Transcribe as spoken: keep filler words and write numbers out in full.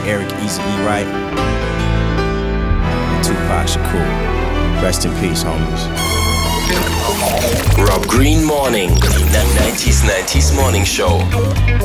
Eric Easy E. Wright, and Tupac Shakur. Rest in peace, homies. Rob Green Morning, the nineties nineties Morning Show.